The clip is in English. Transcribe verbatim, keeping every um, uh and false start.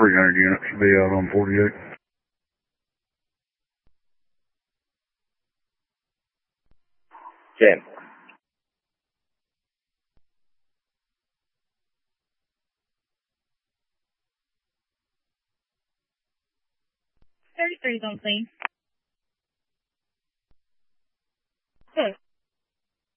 three hundred units to be out on forty-eight. ten. thirty-three is on scene.